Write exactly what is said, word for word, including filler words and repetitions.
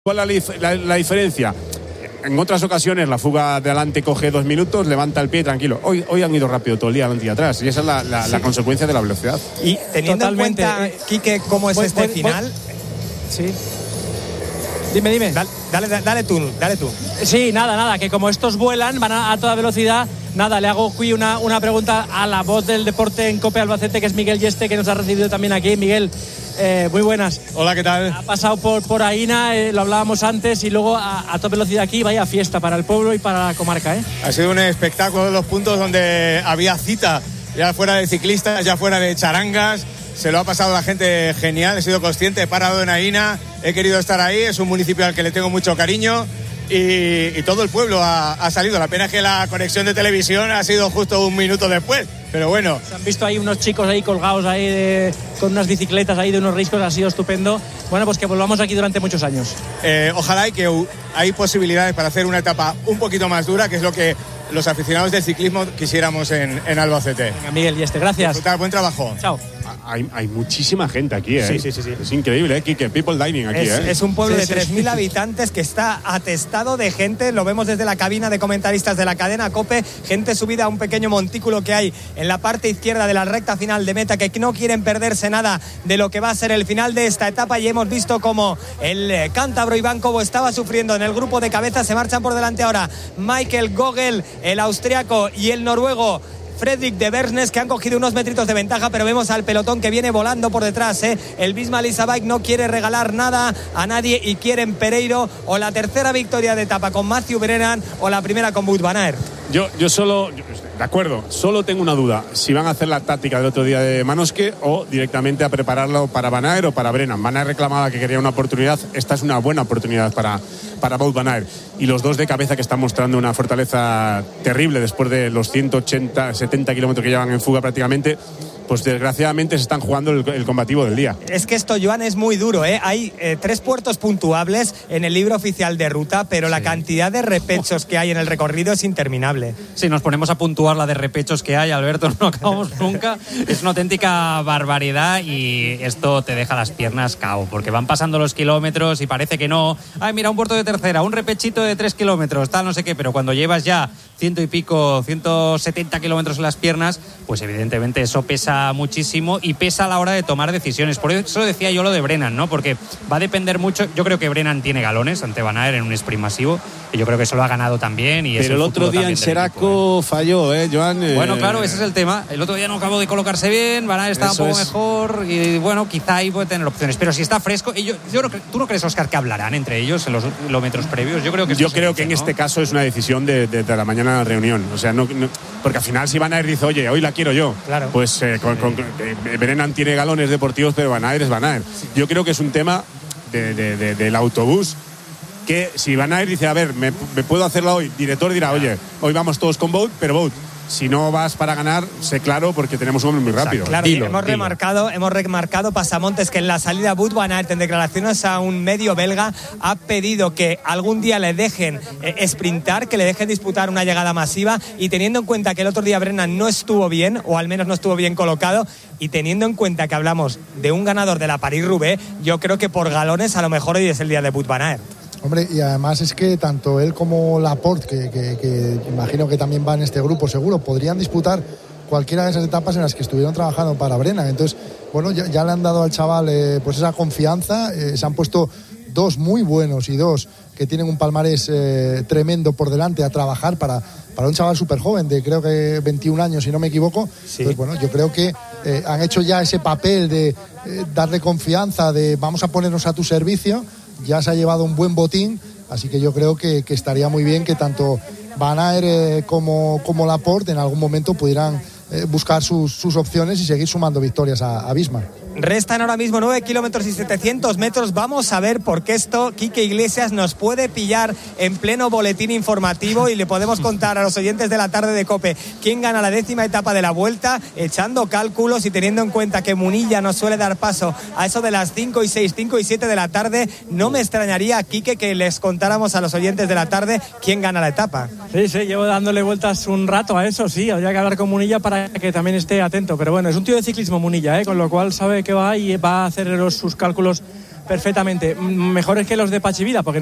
¿Cuál es la, la, la diferencia? En otras ocasiones la fuga de adelante coge dos minutos, levanta el pie tranquilo. Hoy, hoy han ido rápido todo el día adelante y atrás, y esa es la, la, sí. la consecuencia de la velocidad. Y teniendo Totalmente. en cuenta, eh, Quique, cómo es voy, este voy, final. Voy. Sí. Dime, dime. Dale, dale, dale tú, dale tú. Sí, nada, nada, que como estos vuelan, van a, a toda velocidad. Nada, le hago aquí una, una pregunta a la voz del deporte en COPE Albacete, que es Miguel Yeste, que nos ha recibido también aquí. Miguel, eh, muy buenas. Hola, ¿qué tal? Ha pasado por, por Aína, eh, lo hablábamos antes, y luego a, a toda velocidad aquí. Vaya fiesta para el pueblo y para la comarca, ¿eh? Ha sido un espectáculo de los puntos donde había cita, ya fuera de ciclistas, ya fuera de charangas. Se lo ha pasado la gente genial, he sido consciente, he parado en Aína, he querido estar ahí, es un municipio al que le tengo mucho cariño. Y, y todo el pueblo ha, ha salido. La pena es que la conexión de televisión ha sido justo un minuto después, pero bueno. Se han visto ahí unos chicos ahí colgados ahí de, con unas bicicletas ahí de unos riscos, ha sido estupendo. Bueno, pues que volvamos aquí durante muchos años. Eh, ojalá y que hay posibilidades para hacer una etapa un poquito más dura, que es lo que los aficionados del ciclismo quisiéramos en, en Albacete. Venga, Miguel y este, gracias. Disfrutar, buen trabajo. Chao. Hay, hay muchísima gente aquí, ¿eh? Sí, sí, sí, sí. Es increíble, ¿eh, Quique? People dining aquí, es, ¿eh? Es un pueblo sí, de sí, tres mil sí. habitantes que está atestado de gente. Lo vemos desde la cabina de comentaristas de la cadena COPE. Gente subida a un pequeño montículo que hay en la parte izquierda de la recta final de meta, que no quieren perderse nada de lo que va a ser el final de esta etapa. Y hemos visto como el cántabro Iván Cobo estaba sufriendo en el grupo de cabeza. Se marchan por delante ahora Michael Gogel, el austriaco, y el noruego Fredrik de Bersnes, que han cogido unos metritos de ventaja, pero vemos al pelotón que viene volando por detrás, ¿eh? El Visma Lease Bike no quiere regalar nada a nadie y quieren Pereiro o la tercera victoria de etapa con Matthew Brennan o la primera con Wout van Aert. Yo, yo solo, de acuerdo, solo tengo una duda, si van a hacer la táctica del otro día de Manosque o directamente a prepararlo para Van Aert o para Brennan. Van Aert reclamaba que quería una oportunidad, esta es una buena oportunidad para, para Wout van Aert. Y los dos de cabeza que están mostrando una fortaleza terrible después de los ciento ochenta, setenta kilómetros que llevan en fuga prácticamente, pues desgraciadamente se están jugando el, el combativo del día. Es que esto, Joan, es muy duro, ¿eh? Hay eh, tres puertos puntuables en el libro oficial de ruta, pero sí. La cantidad de repechos que hay en el recorrido es interminable. Si nos ponemos a puntuar la de repechos que hay, Alberto, no acabamos nunca. Es una auténtica barbaridad y esto te deja las piernas cao, porque van pasando los kilómetros y parece que no. Ay, mira, un puerto de tercera, un repechito de tres kilómetros, tal, no sé qué, pero cuando llevas ya ciento y pico, ciento setenta kilómetros en las piernas, pues evidentemente eso pesa muchísimo y pesa a la hora de tomar decisiones. Por eso decía yo lo de Brennan, ¿no? Porque va a depender mucho. Yo creo que Brennan tiene galones ante Van Aert en un sprint masivo y yo creo que eso lo ha ganado también. Y pero es el, el otro día en Seraco, ¿eh? Falló, ¿eh, Joan? Eh... Bueno, claro, ese es el tema. El otro día no acabó de colocarse bien, Van Aert estaba eso un poco es. mejor y bueno, quizá ahí puede tener opciones. Pero si está fresco, y yo, yo no, ¿tú no crees, Óscar, que hablarán entre ellos en los kilómetros previos? Yo creo que, yo creo dice, que en ¿no? este caso es una decisión de, de, de la mañana de la reunión. O sea, no, no, porque al final si Van Aert dice, oye, hoy la quiero yo, claro. pues eh, con, con, eh, Brennan tiene galones deportivos, pero Van Aert es Van Aert. Yo creo que es un tema de, de, de, del autobús, que si Van Aert dice, a ver, me, me puedo hacerla hoy, director dirá, oye, hoy vamos todos con Wout, pero Wout, si no vas para ganar, sé claro, porque tenemos un hombre muy rápido. O sea, claro, dilo, hemos dilo. remarcado, hemos remarcado, Pasamontes, que en la salida Wout van Aert, en declaraciones a un medio belga, ha pedido que algún día le dejen eh, sprintar, que le dejen disputar una llegada masiva, y teniendo en cuenta que el otro día Brennan no estuvo bien, o al menos no estuvo bien colocado, y teniendo en cuenta que hablamos de un ganador de la París-Roubaix, yo creo que por galones a lo mejor hoy es el día de Wout van Aert. Hombre, y además es que tanto él como Laporte, que, que, que imagino que también va en este grupo seguro, podrían disputar cualquiera de esas etapas en las que estuvieron trabajando para Brennan. Entonces, bueno, ya, ya le han dado al chaval eh, pues esa confianza, eh, se han puesto dos muy buenos y dos que tienen un palmarés eh, tremendo por delante a trabajar para, para un chaval súper joven, de creo que veintiún años, si no me equivoco. Sí. Entonces, bueno, yo creo que eh, han hecho ya ese papel de eh, darle confianza, de vamos a ponernos a tu servicio. Ya se ha llevado un buen botín, así que yo creo que, que estaría muy bien que tanto Van Aert eh, como, como Laporte en algún momento pudieran eh, buscar sus, sus opciones y seguir sumando victorias a, a Visma. Restan ahora mismo nueve kilómetros y setecientos metros. Vamos a ver por qué esto, Quique Iglesias, nos puede pillar en pleno boletín informativo y le podemos contar a los oyentes de la tarde de COPE quién gana la décima etapa de la Vuelta, echando cálculos y teniendo en cuenta que Munilla nos suele dar paso a eso de las cinco y seis, cinco y siete de la tarde. No me extrañaría, Quique, que les contáramos a los oyentes de la tarde quién gana la etapa. Sí, sí, llevo dándole vueltas un rato a eso, sí. Habría que hablar con Munilla para que también esté atento. Pero bueno, es un tío de ciclismo, Munilla, ¿eh? Con lo cual sabe que va y va a hacer los, sus cálculos perfectamente. Mejores que los de Pachivida, porque